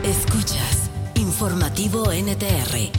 Escuchas Informativo NTR.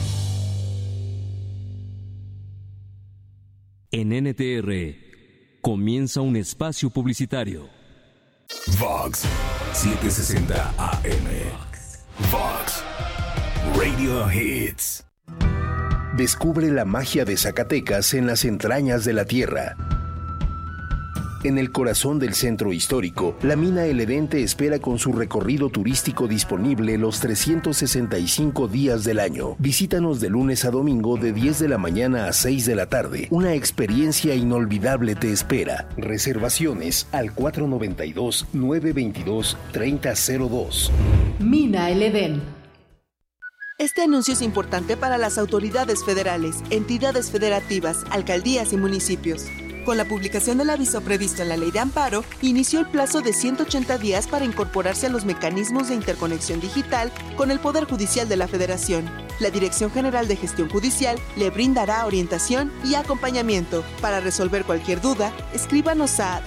En NTR comienza un espacio publicitario. Vox 760 AM. Vox Radio Hits. Descubre la magia de Zacatecas en las entrañas de la tierra. En el corazón del centro histórico, la mina El Edén te espera con su recorrido turístico disponible los 365 días del año. Visítanos de lunes a domingo de 10 de la mañana a 6 de la tarde. Una experiencia inolvidable te espera. Reservaciones al 492-922-3002. Mina El Edén. Este anuncio es importante para las autoridades federales, entidades federativas, alcaldías y municipios. Con la publicación del aviso previsto en la Ley de Amparo, inició el plazo de 180 días para incorporarse a los mecanismos de interconexión digital con el Poder Judicial de la Federación. La Dirección General de Gestión Judicial le brindará orientación y acompañamiento. Para resolver cualquier duda, escríbanos a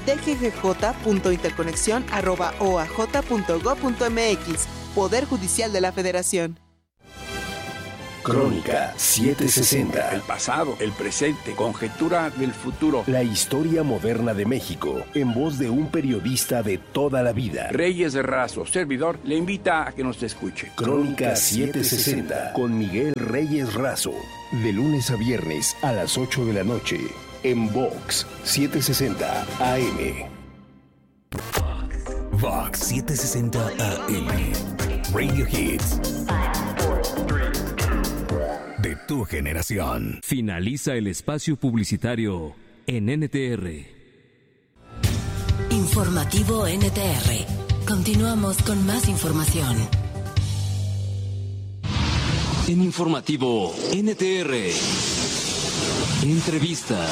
dggj.interconexión@oaj.gov.mx. Poder Judicial de la Federación. Crónica 760. El pasado, el presente, conjetura del futuro. La historia moderna de México, en voz de un periodista de toda la vida. Reyes de Razo, servidor, le invita a que nos escuche. Crónica 760 con Miguel Reyes Razo. De lunes a viernes a las 8 de la noche. En Vox 760 AM. Vox 760 AM. Radio Hits. De tu generación. Finaliza el espacio publicitario en NTR. Informativo NTR. Continuamos con más información. En Informativo NTR. Entrevista.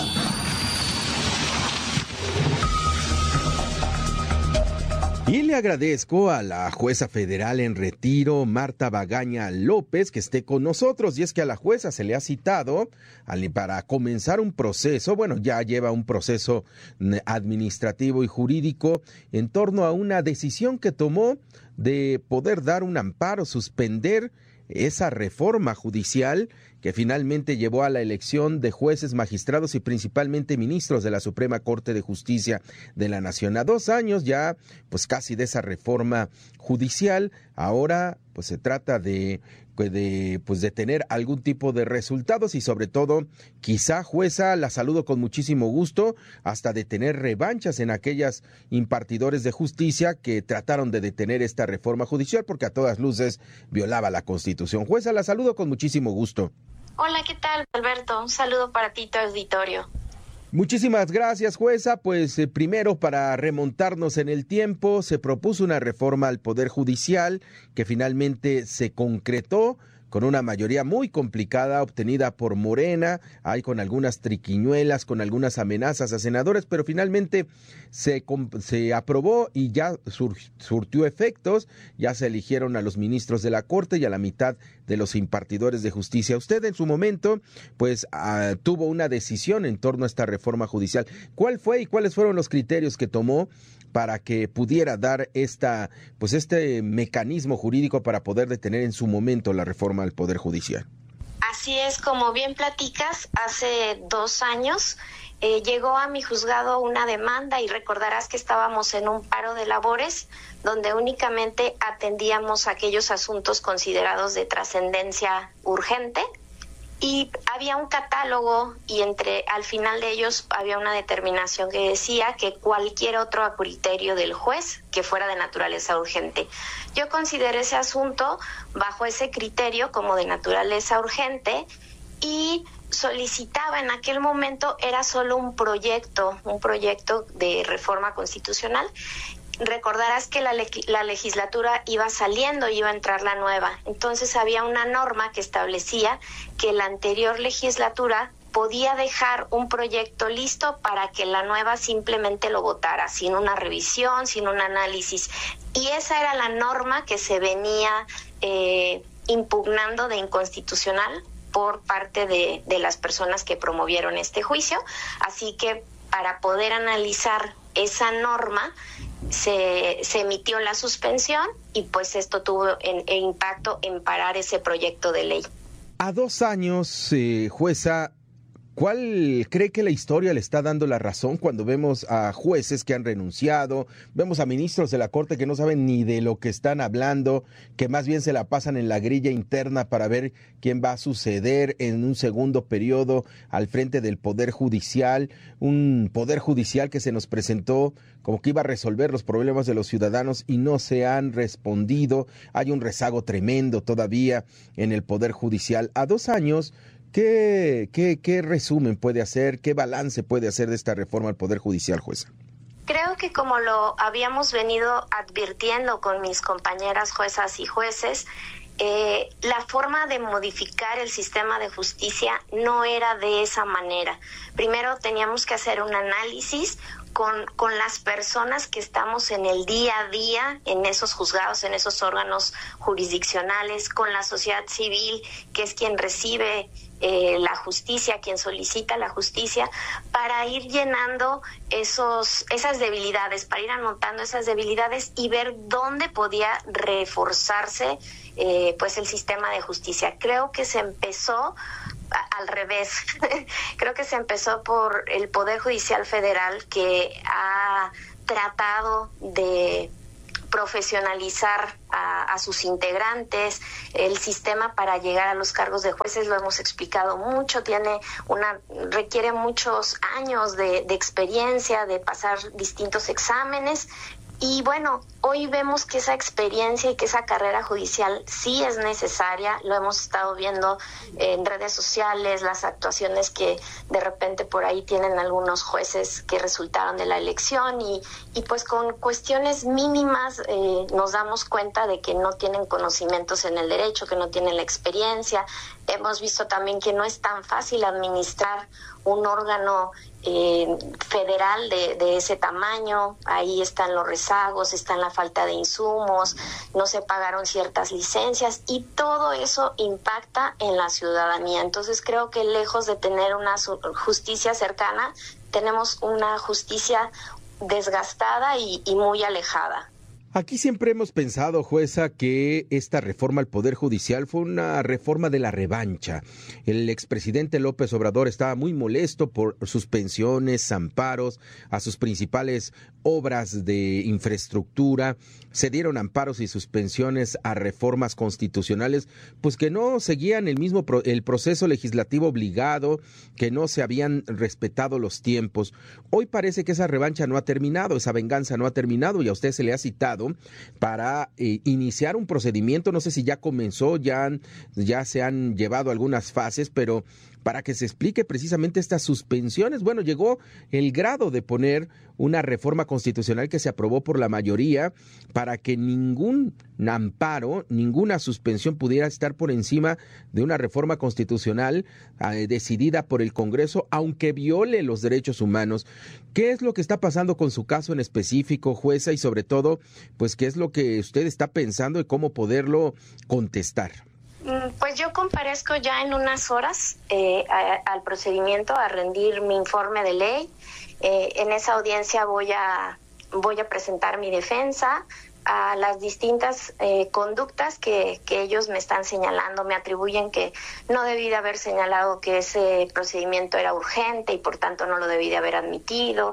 Y le agradezco a la jueza federal en retiro, Marta Bagaña López, que esté con nosotros. Y es que a la jueza se le ha citado para comenzar un proceso, bueno, ya lleva un proceso administrativo y jurídico en torno a una decisión que tomó de poder dar un amparo, suspender esa reforma judicial que finalmente llevó a la elección de jueces, magistrados y principalmente ministros de la Suprema Corte de Justicia de la Nación. A 2 años ya, pues casi de esa reforma judicial, ahora pues se trata de tener algún tipo de resultados y sobre todo, quizá, jueza, la saludo con muchísimo gusto, hasta de tener revanchas en aquellas impartidores de justicia que trataron de detener esta reforma judicial porque a todas luces violaba la Constitución. Jueza, la saludo con muchísimo gusto. Hola, ¿qué tal, Alberto? Un saludo para ti, tu auditorio. Muchísimas gracias, jueza. Pues primero, para remontarnos en el tiempo, se propuso una reforma al Poder Judicial que finalmente se concretó con una mayoría muy complicada obtenida por Morena, hay con algunas triquiñuelas, con algunas amenazas a senadores, pero finalmente se aprobó y ya surtió efectos, ya se eligieron a los ministros de la Corte y a la mitad de los impartidores de justicia. Usted en su momento, pues, tuvo una decisión en torno a esta reforma judicial. ¿Cuál fue y cuáles fueron los criterios que tomó para que pudiera dar este mecanismo jurídico para poder detener en su momento la reforma al Poder Judicial? Así es, como bien platicas, hace 2 años llegó a mi juzgado una demanda y recordarás que estábamos en un paro de labores donde únicamente atendíamos aquellos asuntos considerados de trascendencia urgente. Y había un catálogo y al final de ellos había una determinación que decía que cualquier otro criterio del juez que fuera de naturaleza urgente. Yo consideré ese asunto bajo ese criterio como de naturaleza urgente y solicitaba en aquel momento, era solo un proyecto de reforma constitucional. Recordarás que la legislatura iba saliendo, iba a entrar la nueva. Entonces había una norma que establecía que la anterior legislatura podía dejar un proyecto listo para que la nueva simplemente lo votara, sin una revisión, sin un análisis. Y esa era la norma que se venía impugnando de inconstitucional por parte de las personas que promovieron este juicio. Así que para poder analizar esa norma, se emitió la suspensión y pues esto tuvo impacto en parar ese proyecto de ley. A 2 años, jueza, ¿cuál cree que la historia le está dando la razón cuando vemos a jueces que han renunciado, vemos a ministros de la Corte que no saben ni de lo que están hablando, que más bien se la pasan en la grilla interna para ver quién va a suceder en un segundo periodo al frente del Poder Judicial, un Poder Judicial que se nos presentó como que iba a resolver los problemas de los ciudadanos y no se han respondido? Hay un rezago tremendo todavía en el Poder Judicial. A 2 años, ¿Qué resumen puede hacer, qué balance puede hacer de esta reforma al Poder Judicial, jueza? Creo que como lo habíamos venido advirtiendo con mis compañeras juezas y jueces, la forma de modificar el sistema de justicia no era de esa manera. Primero teníamos que hacer un análisis con las personas que estamos en el día a día, en esos juzgados, en esos órganos jurisdiccionales, con la sociedad civil, que es quien recibe la justicia, quien solicita la justicia, para ir llenando esas debilidades, para ir anotando esas debilidades y ver dónde podía reforzarse pues el sistema de justicia. Creo que se empezó al revés. Creo que se empezó por el Poder Judicial Federal, que ha tratado de profesionalizar a sus integrantes. El sistema para llegar a los cargos de jueces, lo hemos explicado mucho, requiere muchos años de experiencia, de pasar distintos exámenes. Y bueno, hoy vemos que esa experiencia y que esa carrera judicial sí es necesaria. Lo hemos estado viendo en redes sociales, las actuaciones que de repente por ahí tienen algunos jueces que resultaron de la elección y pues con cuestiones mínimas nos damos cuenta de que no tienen conocimientos en el derecho, que no tienen la experiencia. Hemos visto también que no es tan fácil administrar un órgano federal de ese tamaño. Ahí están los rezagos, está la falta de insumos, no se pagaron ciertas licencias y todo eso impacta en la ciudadanía. Entonces creo que lejos de tener una justicia cercana, tenemos una justicia desgastada y muy alejada. Aquí siempre hemos pensado, jueza, que esta reforma al Poder Judicial fue una reforma de la revancha. El expresidente López Obrador estaba muy molesto por suspensiones, amparos a sus principales obras de infraestructura. Se dieron amparos y suspensiones a reformas constitucionales, pues que no seguían el proceso legislativo obligado, que no se habían respetado los tiempos. Hoy parece que esa revancha no ha terminado, esa venganza no ha terminado, y a usted se le ha citado para iniciar un procedimiento. No sé si ya comenzó, ya se han llevado algunas fases, pero para que se explique precisamente estas suspensiones. Bueno, llegó el grado de poner una reforma constitucional que se aprobó por la mayoría para que ningún amparo, ninguna suspensión pudiera estar por encima de una reforma constitucional decidida por el Congreso, aunque viole los derechos humanos. ¿Qué es lo que está pasando con su caso en específico, jueza? Y sobre todo, pues, ¿qué es lo que usted está pensando y cómo poderlo contestar? Pues yo comparezco ya en unas horas al procedimiento a rendir mi informe de ley. En esa audiencia voy a presentar mi defensa a las distintas conductas que ellos me están señalando. Me atribuyen que no debí de haber señalado que ese procedimiento era urgente y por tanto no lo debí de haber admitido,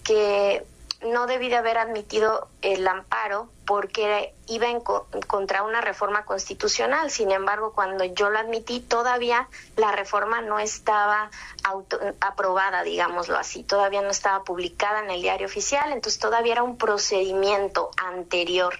que no debí de haber admitido el amparo porque iba contra una reforma constitucional. Sin embargo, cuando yo lo admití, todavía la reforma no estaba aprobada, digámoslo así, todavía no estaba publicada en el Diario Oficial, entonces todavía era un procedimiento anterior.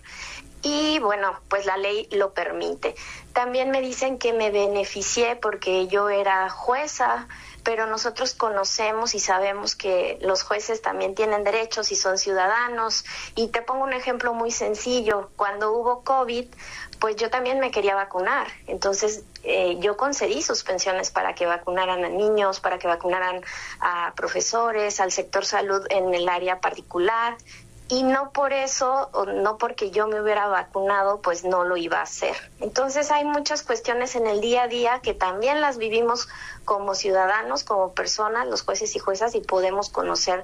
Y bueno, pues la ley lo permite. También me dicen que me beneficié porque yo era jueza, pero nosotros conocemos y sabemos que los jueces también tienen derechos y son ciudadanos. Y te pongo un ejemplo muy sencillo. Cuando hubo COVID, pues yo también me quería vacunar. Entonces yo concedí suspensiones para que vacunaran a niños, para que vacunaran a profesores, al sector salud en el área particular. Y no por eso, o no porque yo me hubiera vacunado, pues no lo iba a hacer. Entonces hay muchas cuestiones en el día a día que también las vivimos como ciudadanos, como personas, los jueces y juezas, y podemos conocer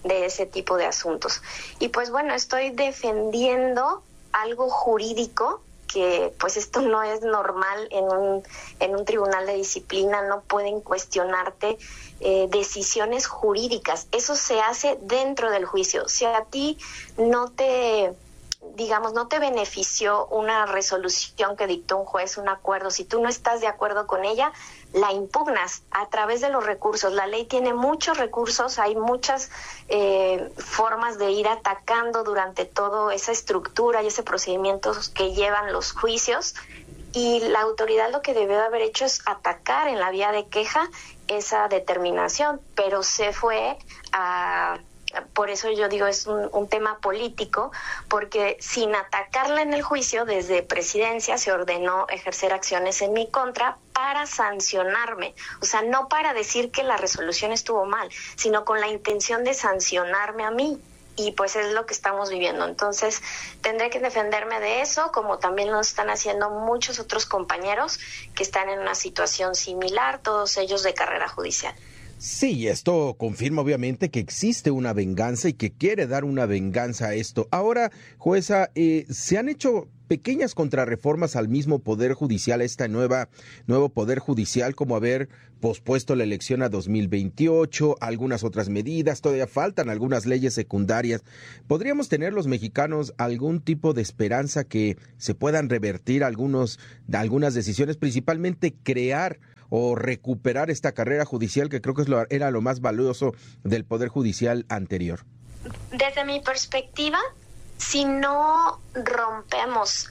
de ese tipo de asuntos. Y pues bueno, estoy defendiendo algo jurídico que pues esto no es normal en un tribunal de disciplina, no pueden cuestionarte decisiones jurídicas, eso se hace dentro del juicio. Si a ti no te benefició una resolución que dictó un juez, un acuerdo, si tú no estás de acuerdo con ella, la impugnas a través de los recursos. La ley tiene muchos recursos, hay muchas formas de ir atacando durante toda esa estructura y ese procedimiento que llevan los juicios, y la autoridad lo que debió haber hecho es atacar en la vía de queja esa determinación, pero se fue a... Por eso yo digo es un tema político, porque sin atacarla en el juicio, desde presidencia se ordenó ejercer acciones en mi contra para sancionarme. O sea, no para decir que la resolución estuvo mal, sino con la intención de sancionarme a mí. Y pues es lo que estamos viviendo. Entonces tendré que defenderme de eso, como también lo están haciendo muchos otros compañeros que están en una situación similar, todos ellos de carrera judicial. Sí, esto confirma obviamente que existe una venganza y que quiere dar una venganza a esto. Ahora, jueza, se han hecho pequeñas contrarreformas al mismo Poder Judicial, este nuevo Poder Judicial, como haber pospuesto la elección a 2028, algunas otras medidas, todavía faltan algunas leyes secundarias. ¿Podríamos tener los mexicanos algún tipo de esperanza que se puedan revertir algunas decisiones, principalmente crear o recuperar esta carrera judicial que creo que era lo más valioso del Poder Judicial anterior? Desde mi perspectiva, si no rompemos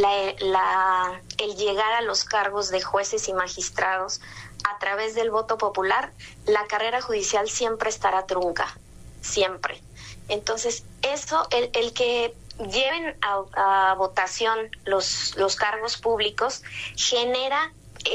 el llegar a los cargos de jueces y magistrados a través del voto popular, la carrera judicial siempre estará trunca, siempre. Entonces, eso, el que lleven a votación los cargos públicos genera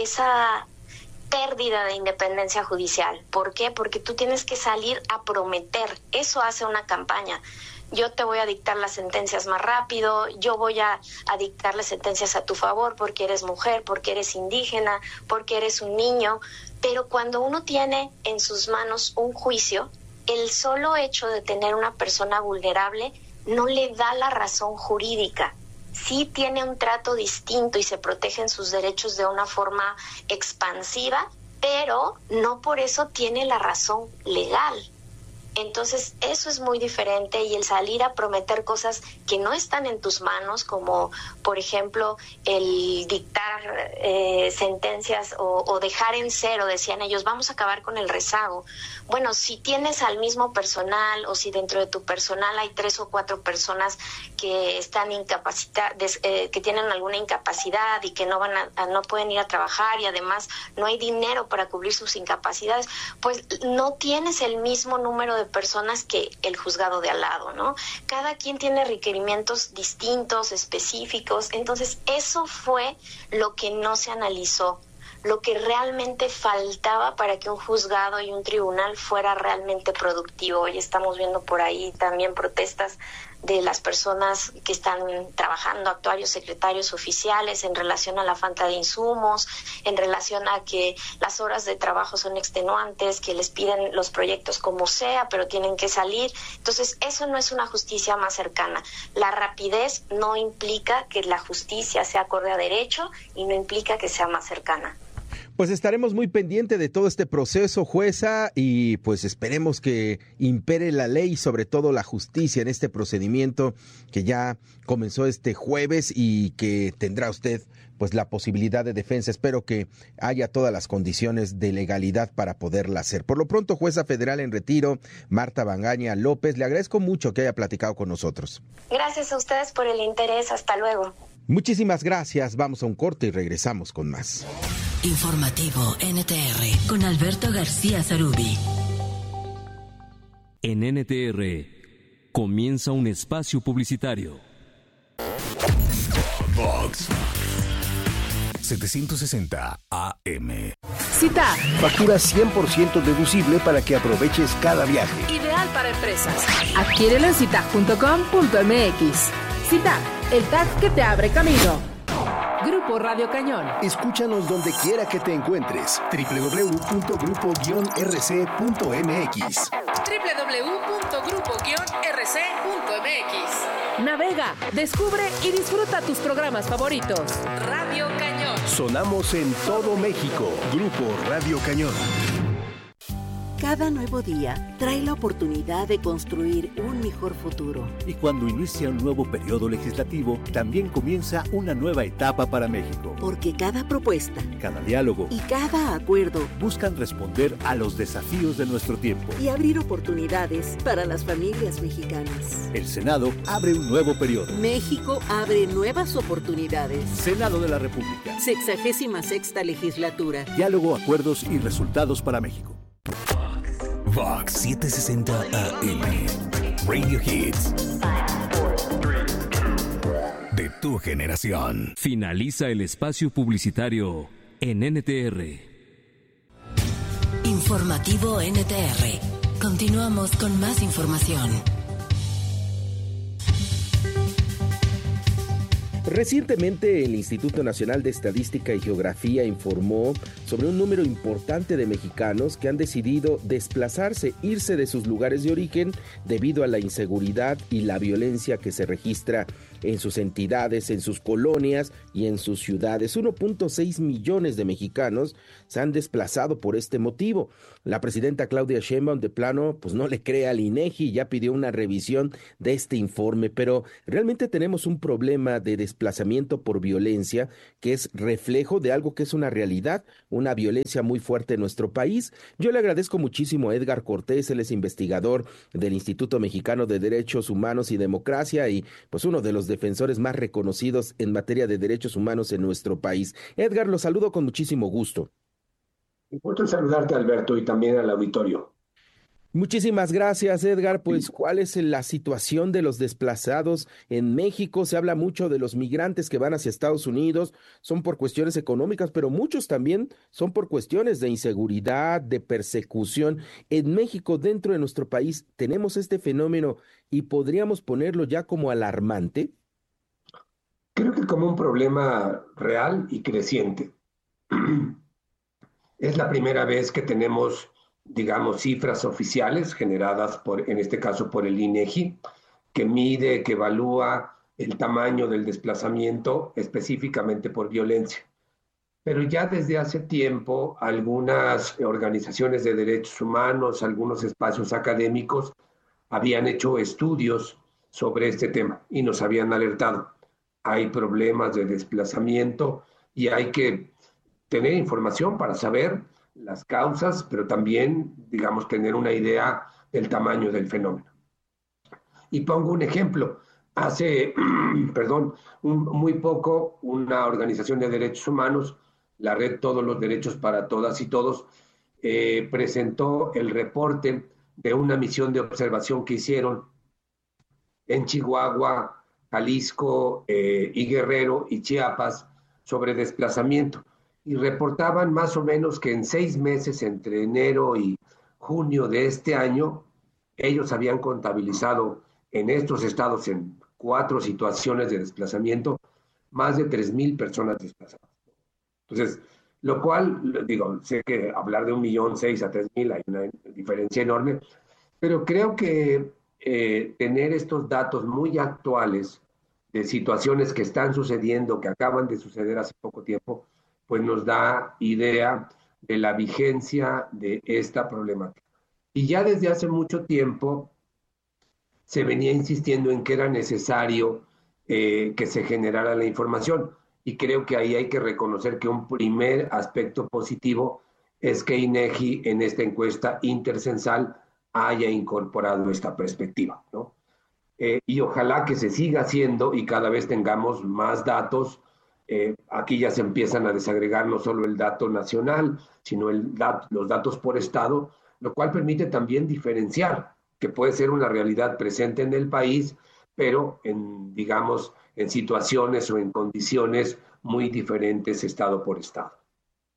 esa pérdida de independencia judicial. ¿Por qué? Porque tú tienes que salir a prometer. Eso hace una campaña. Yo te voy a dictar las sentencias más rápido, yo voy a dictar las sentencias a tu favor porque eres mujer, porque eres indígena, porque eres un niño. Pero cuando uno tiene en sus manos un juicio, el solo hecho de tener una persona vulnerable no le da la razón jurídica. Sí tiene un trato distinto y se protegen sus derechos de una forma expansiva, pero no por eso tiene la razón legal. Entonces, eso es muy diferente, y el salir a prometer cosas que no están en tus manos, como por ejemplo el dictar sentencias o dejar en cero, decían ellos, vamos a acabar con el rezago. Bueno, si tienes al mismo personal, o si dentro de tu personal hay 3 o 4 personas que están incapacitadas, que tienen alguna incapacidad y que no pueden ir a trabajar, y además no hay dinero para cubrir sus incapacidades, pues no tienes el mismo número de personas que el juzgado de al lado, ¿no? Cada quien tiene requerimientos distintos, específicos. Entonces, eso fue lo que no se analizó, lo que realmente faltaba para que un juzgado y un tribunal fuera realmente productivo. Hoy estamos viendo por ahí también protestas de las personas que están trabajando, actuarios, secretarios oficiales, en relación a la falta de insumos, en relación a que las horas de trabajo son extenuantes, que les piden los proyectos como sea, pero tienen que salir. Entonces, eso no es una justicia más cercana. La rapidez no implica que la justicia sea acorde a derecho, y no implica que sea más cercana. Pues estaremos muy pendientes de todo este proceso, jueza, y pues esperemos que impere la ley y sobre todo la justicia en este procedimiento que ya comenzó este jueves y que tendrá usted pues la posibilidad de defensa. Espero que haya todas las condiciones de legalidad para poderla hacer. Por lo pronto, jueza federal en retiro, Marta Bagaña López, le agradezco mucho que haya platicado con nosotros. Gracias a ustedes por el interés. Hasta luego. Muchísimas gracias. Vamos a un corte y regresamos con más. Informativo NTR con Alberto García Zarubi. En NTR comienza un espacio publicitario. Vox 760 AM. CITAC. Factura 100% deducible para que aproveches cada viaje. Ideal para empresas. Adquiérelo en citac.com.mx. CITAC, el tag que te abre camino. Grupo Radio Cañón. Escúchanos donde quiera que te encuentres. www.grupo-rc.mx. www.grupo-rc.mx. Navega, descubre y disfruta tus programas favoritos. Radio Cañón. Sonamos en todo México. Grupo Radio Cañón. Cada nuevo día trae la oportunidad de construir un mejor futuro. Y cuando inicia un nuevo periodo legislativo, también comienza una nueva etapa para México. Porque cada propuesta, cada diálogo y cada acuerdo buscan responder a los desafíos de nuestro tiempo y abrir oportunidades para las familias mexicanas. El Senado abre un nuevo periodo. México abre nuevas oportunidades. Senado de la República. 66ª legislatura. Diálogo, acuerdos y resultados para México. Vox 760 AM. Radio Hits. De tu generación. Finaliza el espacio publicitario en NTR. Informativo NTR. Continuamos con más información. Recientemente, el Instituto Nacional de Estadística y Geografía informó sobre un número importante de mexicanos que han decidido desplazarse, irse de sus lugares de origen debido a la inseguridad y la violencia que se registra en sus entidades, en sus colonias y en sus ciudades. 1.6 millones de mexicanos se han desplazado por este motivo. La presidenta Claudia Sheinbaum de plano pues no le cree al INEGI, ya pidió una revisión de este informe, pero realmente tenemos un problema de desplazamiento por violencia que es reflejo de algo que es una realidad, una violencia muy fuerte en nuestro país. Yo le agradezco muchísimo a Edgar Cortés, él es investigador del Instituto Mexicano de Derechos Humanos y Democracia y pues uno de los defensores más reconocidos en materia de derechos humanos en nuestro país. Edgar, lo saludo con muchísimo gusto. Un gusto saludarte, Alberto, y también al auditorio. Muchísimas gracias, Edgar. Pues, ¿cuál es la situación de los desplazados en México? Se habla mucho de los migrantes que van hacia Estados Unidos, son por cuestiones económicas, pero muchos también son por cuestiones de inseguridad, de persecución. En México, dentro de nuestro país, ¿tenemos este fenómeno y podríamos ponerlo ya como alarmante? Creo que como un problema real y creciente. Es la primera vez que tenemos, digamos, cifras oficiales generadas en este caso por el INEGI, que mide, que evalúa el tamaño del desplazamiento específicamente por violencia. Pero ya desde hace tiempo algunas organizaciones de derechos humanos, algunos espacios académicos habían hecho estudios sobre este tema y nos habían alertado. Hay problemas de desplazamiento y hay que tener información para saber las causas, pero también, digamos, tener una idea del tamaño del fenómeno. Y pongo un ejemplo. Hace, muy poco, una organización de derechos humanos, la Red Todos los Derechos para Todas y Todos, presentó el reporte de una misión de observación que hicieron en Chihuahua, Jalisco y Guerrero y Chiapas sobre desplazamiento. Y reportaban más o menos que en 6 meses, entre enero y junio de este año, ellos habían contabilizado en estos estados, en 4 situaciones de desplazamiento, más de 3,000 personas desplazadas. Entonces, lo cual, digo, sé que hablar de 1,600,000 a 3,000 hay una diferencia enorme, pero creo que tener estos datos muy actuales de situaciones que están sucediendo, que acaban de suceder hace poco tiempo, pues nos da idea de la vigencia de esta problemática. Y ya desde hace mucho tiempo se venía insistiendo en que era necesario que se generara la información. Y creo que ahí hay que reconocer que un primer aspecto positivo es que INEGI en esta encuesta intercensal haya incorporado esta perspectiva, ¿no? Y ojalá que se siga haciendo y cada vez tengamos más datos. Aquí ya se empiezan a desagregar no solo el dato nacional, sino los datos por estado, lo cual permite también diferenciar que puede ser una realidad presente en el país, pero digamos, en situaciones o en condiciones muy diferentes estado por estado.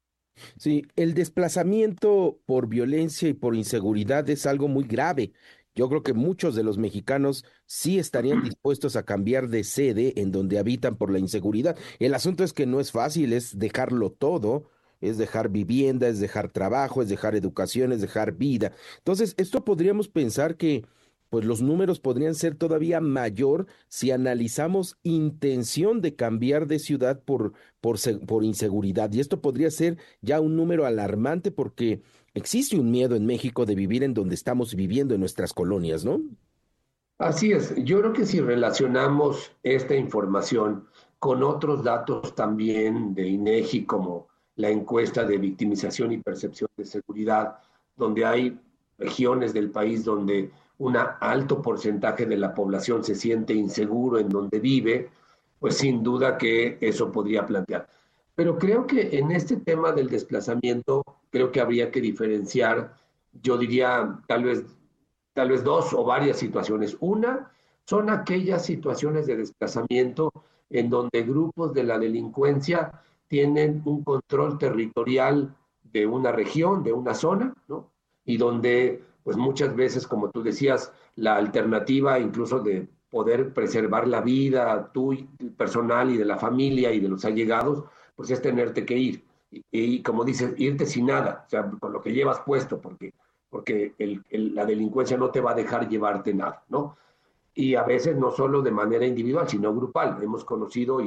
Sí, el desplazamiento por violencia y por inseguridad es algo muy grave yo creo que muchos de los mexicanos sí estarían dispuestos a cambiar de sede en donde habitan por la inseguridad. El asunto es que no es fácil, es dejarlo todo, es dejar vivienda, es dejar trabajo, es dejar educación, es dejar vida. Entonces, esto podríamos pensar que pues los números podrían ser todavía mayor si analizamos intención de cambiar de ciudad por inseguridad. Y esto podría ser ya un número alarmante porque existe un miedo en México de vivir en donde estamos viviendo en nuestras colonias, ¿no? Así es, yo creo que si relacionamos esta información con otros datos también de INEGI, como la encuesta de victimización y percepción de seguridad, donde hay regiones del país donde un alto porcentaje de la población se siente inseguro en donde vive, pues sin duda que eso podría plantear. Pero creo que en este tema del desplazamiento, creo que habría que diferenciar, yo diría, tal vez dos o varias situaciones. Una son aquellas situaciones de desplazamiento en donde grupos de la delincuencia tienen un control territorial de una región, de una zona, ¿no? Y donde, pues muchas veces, como tú decías, la alternativa incluso de poder preservar la vida personal y de la familia y de los allegados, pues es tenerte que ir. Y como dices, irte sin nada, o sea, con lo que llevas puesto, porque la delincuencia no te va a dejar llevarte nada, ¿no? Y a veces no solo de manera individual, sino grupal. Hemos conocido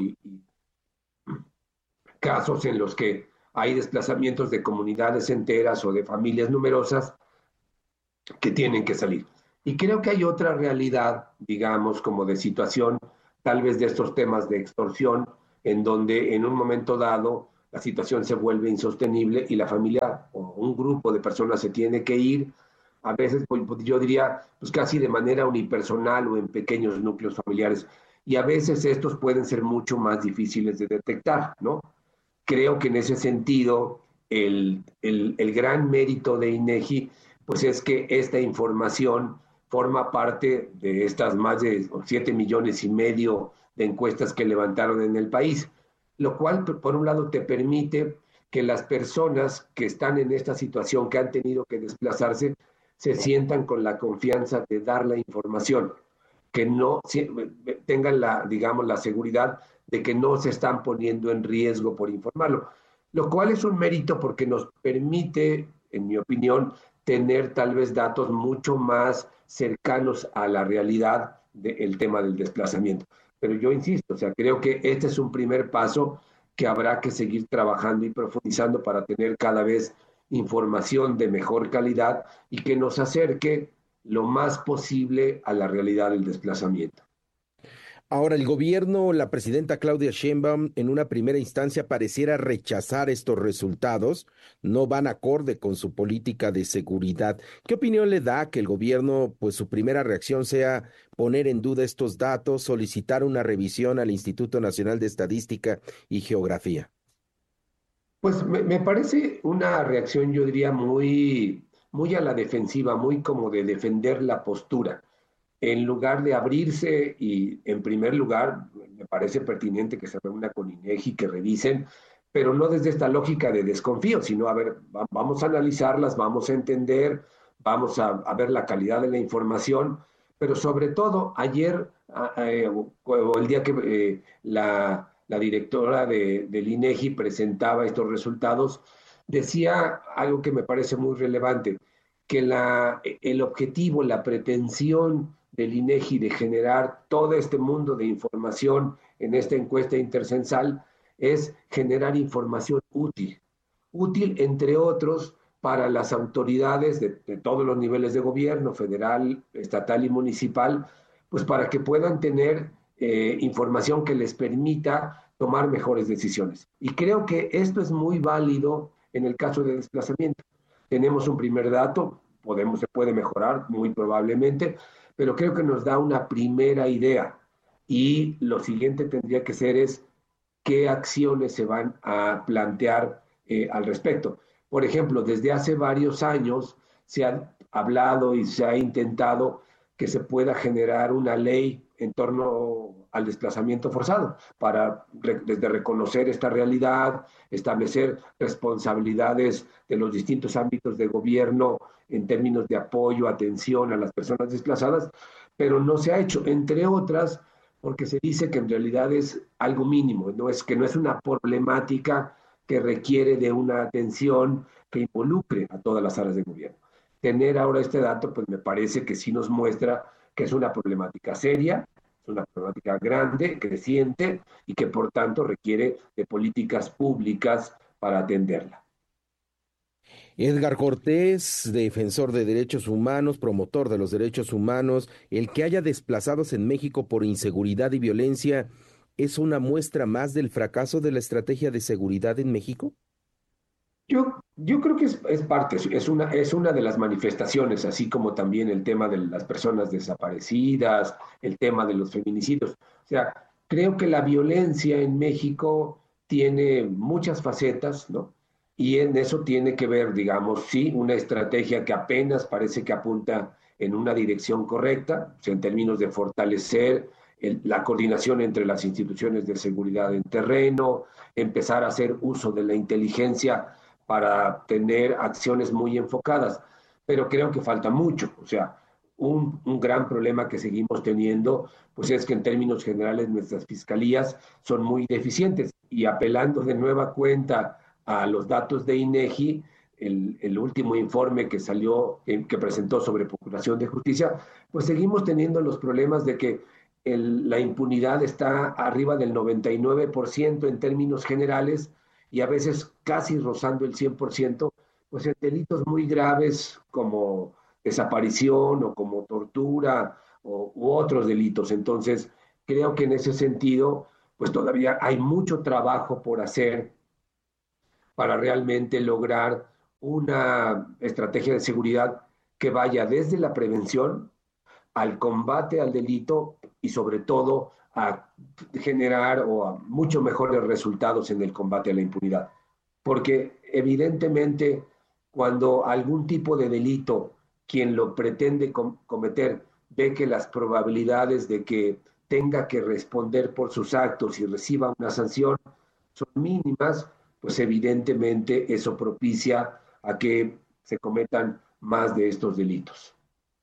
casos en los que hay desplazamientos de comunidades enteras o de familias numerosas que tienen que salir. Y creo que hay otra realidad, digamos, como de situación, tal vez de estos temas de extorsión, en donde en un momento dado la situación se vuelve insostenible y la familia o un grupo de personas se tiene que ir, a veces pues, yo diría pues casi de manera unipersonal o en pequeños núcleos familiares, y a veces estos pueden ser mucho más difíciles de detectar, ¿no? Creo que en ese sentido el gran mérito de INEGI pues es que esta información forma parte de estas más de 7,5 millones de encuestas que levantaron en el país, lo cual, por un lado, te permite que las personas que están en esta situación, que han tenido que desplazarse, se sientan con la confianza de dar la información, que no tengan la seguridad de que no se están poniendo en riesgo por informarlo, lo cual es un mérito porque nos permite, en mi opinión, tener tal vez datos mucho más cercanos a la realidad del tema del desplazamiento. Pero yo insisto, o sea, creo que este es un primer paso que habrá que seguir trabajando y profundizando para tener cada vez información de mejor calidad y que nos acerque lo más posible a la realidad del desplazamiento. Ahora, el gobierno, la presidenta Claudia Sheinbaum, en una primera instancia pareciera rechazar estos resultados, no van acorde con su política de seguridad. ¿Qué opinión le da que el gobierno, pues su primera reacción sea poner en duda estos datos, solicitar una revisión al Instituto Nacional de Estadística y Geografía? Pues me parece una reacción, yo diría, muy a la defensiva, muy como de defender la postura. En lugar de abrirse y, en primer lugar, me parece pertinente que se reúna con INEGI, que revisen, pero no desde esta lógica de desconfío, sino, a ver, vamos a analizarlas, vamos a entender, vamos a ver la calidad de la información, pero sobre todo, ayer, o el día que la directora del INEGI presentaba estos resultados, decía algo que me parece muy relevante, que el objetivo, la pretensión del INEGI de generar todo este mundo de información en esta encuesta intercensal es generar información útil entre otros para las autoridades de todos los niveles de gobierno, federal, estatal y municipal, pues para que puedan tener información que les permita tomar mejores decisiones. Y creo que esto es muy válido en el caso de desplazamiento. Tenemos un primer dato, se puede mejorar muy probablemente, pero creo que nos da una primera idea y lo siguiente tendría que ser es qué acciones se van a plantear al respecto. Por ejemplo, desde hace varios años se ha hablado y se ha intentado que se pueda generar una ley en torno al desplazamiento forzado, para desde reconocer esta realidad, establecer responsabilidades de los distintos ámbitos de gobierno en términos de apoyo, atención a las personas desplazadas, pero no se ha hecho, entre otras, porque se dice que en realidad es algo mínimo, que no es una problemática que requiere de una atención que involucre a todas las áreas de gobierno. Tener ahora este dato, pues me parece que sí nos muestra que es una problemática seria, es una problemática grande, creciente, y que por tanto requiere de políticas públicas para atenderla. Edgar Cortés, defensor de derechos humanos, promotor de los derechos humanos, el que haya desplazados en México por inseguridad y violencia, ¿es una muestra más del fracaso de la estrategia de seguridad en México? Yo creo que es parte, es una de las manifestaciones, así como también el tema de las personas desaparecidas, el tema de los feminicidios. O sea, creo que la violencia en México tiene muchas facetas, ¿no? Y en eso tiene que ver, digamos, sí, una estrategia que apenas parece que apunta en una dirección correcta, o sea, en términos de fortalecer la coordinación entre las instituciones de seguridad en terreno, empezar a hacer uso de la inteligencia para tener acciones muy enfocadas, pero creo que falta mucho. O sea, un gran problema que seguimos teniendo, pues es que en términos generales nuestras fiscalías son muy deficientes, y apelando de nueva cuenta a los datos de INEGI, el último informe que salió, que presentó sobre Procuración de Justicia, pues seguimos teniendo los problemas de que la impunidad está arriba del 99% en términos generales, y a veces casi rozando el 100%, pues en delitos muy graves como desaparición o como tortura u otros delitos. Entonces, creo que en ese sentido, pues todavía hay mucho trabajo por hacer para realmente lograr una estrategia de seguridad que vaya desde la prevención al combate al delito y sobre todo a generar o a mucho mejores resultados en el combate a la impunidad. Porque evidentemente cuando algún tipo de delito, quien lo pretende cometer, ve que las probabilidades de que tenga que responder por sus actos y reciba una sanción son mínimas, pues evidentemente eso propicia a que se cometan más de estos delitos.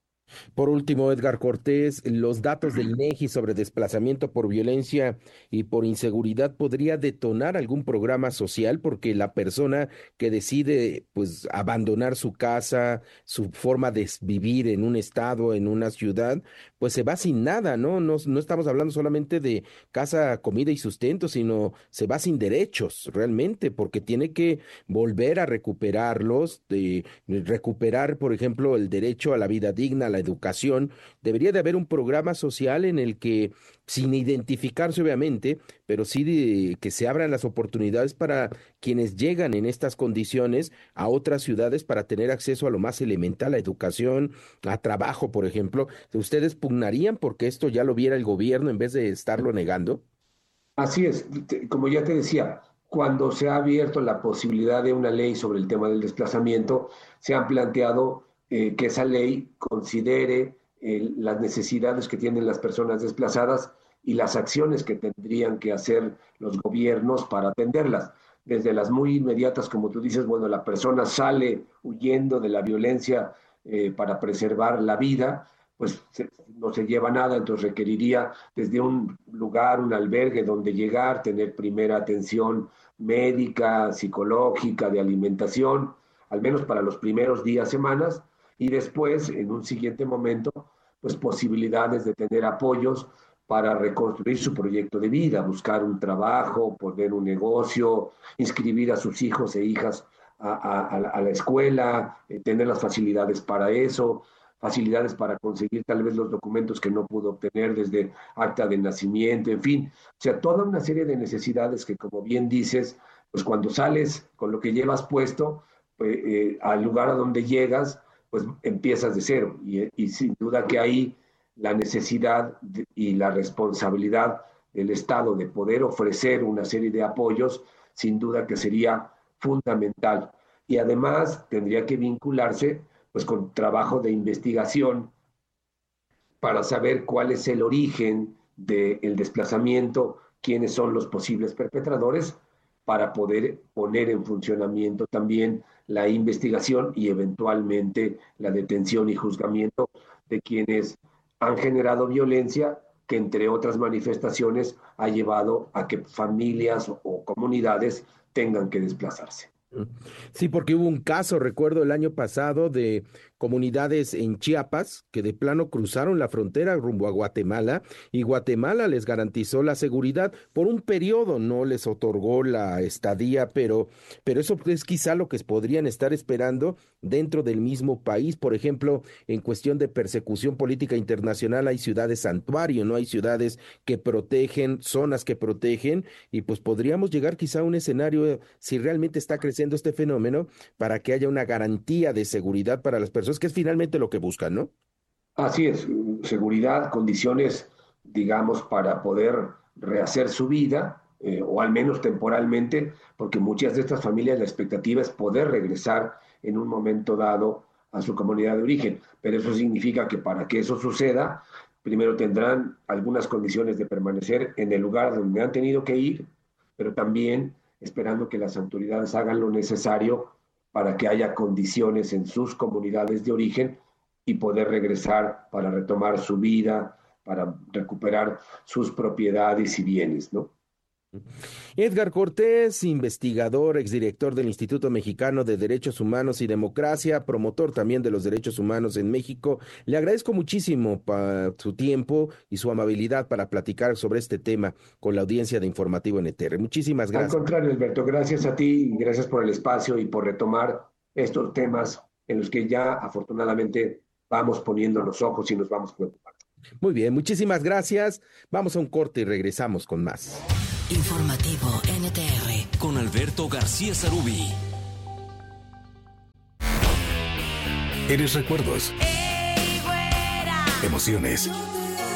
Por último, Edgar Cortés, los datos del INEGI sobre desplazamiento por violencia y por inseguridad podría detonar algún programa social, porque la persona que decide pues abandonar su casa, su forma de vivir en un estado, en una ciudad, pues se va sin nada, ¿no? No estamos hablando solamente de casa, comida y sustento, sino se va sin derechos realmente, porque tiene que volver a recuperarlos, recuperar, por ejemplo, el derecho a la vida digna, a la educación. Debería de haber un programa social en el que, sin identificarse obviamente, pero sí que se abran las oportunidades para quienes llegan en estas condiciones a otras ciudades para tener acceso a lo más elemental, a educación, a trabajo, por ejemplo. ¿Ustedes pugnarían porque esto ya lo viera el gobierno en vez de estarlo negando? Así es, como ya te decía, cuando se ha abierto la posibilidad de una ley sobre el tema del desplazamiento, se han planteado que esa ley considere las necesidades que tienen las personas desplazadas y las acciones que tendrían que hacer los gobiernos para atenderlas. Desde las muy inmediatas, como tú dices, bueno, la persona sale huyendo de la violencia para preservar la vida, pues no se lleva nada, entonces requeriría desde un lugar, un albergue donde llegar, tener primera atención médica, psicológica, de alimentación, al menos para los primeros días, semanas, y después, en un siguiente momento, pues posibilidades de tener apoyos para reconstruir su proyecto de vida, buscar un trabajo, poner un negocio, inscribir a sus hijos e hijas a la escuela, tener las facilidades para eso, facilidades para conseguir tal vez los documentos que no pudo obtener, desde acta de nacimiento, en fin. O sea, toda una serie de necesidades que, como bien dices, pues cuando sales con lo que llevas puesto, pues, al lugar a donde llegas, pues empiezas de cero. Y sin duda que ahí la necesidad y la responsabilidad del Estado de poder ofrecer una serie de apoyos, sin duda que sería fundamental. Y además tendría que vincularse pues con trabajo de investigación para saber cuál es el origen del desplazamiento, quiénes son los posibles perpetradores, para poder poner en funcionamiento también la investigación y eventualmente la detención y juzgamiento de quienes han generado violencia que, entre otras manifestaciones, ha llevado a que familias o comunidades tengan que desplazarse. Sí, porque hubo un caso, recuerdo el año pasado, de comunidades en Chiapas que de plano cruzaron la frontera rumbo a Guatemala y Guatemala les garantizó la seguridad por un periodo, no les otorgó la estadía, pero eso es quizá lo que podrían estar esperando dentro del mismo país. Por ejemplo, en cuestión de persecución política internacional hay ciudades santuario, no hay ciudades que protegen, zonas que protegen, y pues podríamos llegar quizá a un escenario, si realmente está creciendo este fenómeno, para que haya una garantía de seguridad para las personas, que es finalmente lo que buscan, ¿no? Así es, seguridad, condiciones, digamos, para poder rehacer su vida, o al menos temporalmente, porque muchas de estas familias la expectativa es poder regresar en un momento dado a su comunidad de origen, pero eso significa que para que eso suceda, primero tendrán algunas condiciones de permanecer en el lugar donde han tenido que ir, pero también esperando que las autoridades hagan lo necesario para que haya condiciones en sus comunidades de origen y poder regresar para retomar su vida, para recuperar sus propiedades y bienes, ¿no? Edgar Cortés, investigador, exdirector del Instituto Mexicano de Derechos Humanos y Democracia, promotor también de los derechos humanos en México, le agradezco muchísimo su tiempo y su amabilidad para platicar sobre este tema con la audiencia de Informativo NTR. Muchísimas gracias. Al contrario, Alberto, gracias a ti y gracias por el espacio y por retomar estos temas en los que ya afortunadamente vamos poniendo los ojos y nos vamos preocupando. Muy bien, muchísimas gracias. Vamos a un corte y regresamos con más. Informativo NTR con Alberto García Sarubí. Eres recuerdos, emociones,